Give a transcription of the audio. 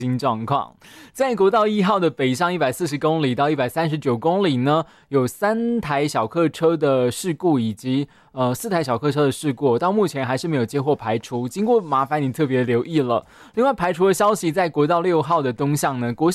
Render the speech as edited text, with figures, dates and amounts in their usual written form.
新状况。在国道1号的北上140公里到139公里呢，有3台小客车的事故以及4台小客车的事故，到目前还是没有接获排除，经过麻烦你特别留意了。另外排除的消息，在国道6号的东向呢，国